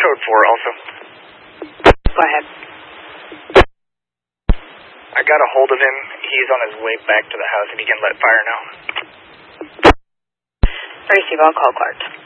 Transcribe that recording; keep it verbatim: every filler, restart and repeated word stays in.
code four also. Go ahead. I got a hold of him. He's on his way back to the house if he can let fire know. Receive, I'll call Clark.